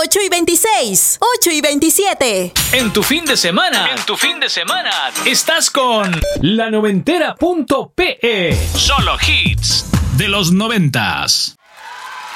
8 y 26, 8 y 27. En tu fin de semana, estás con lanoventera.pe. Solo hits de los 90s.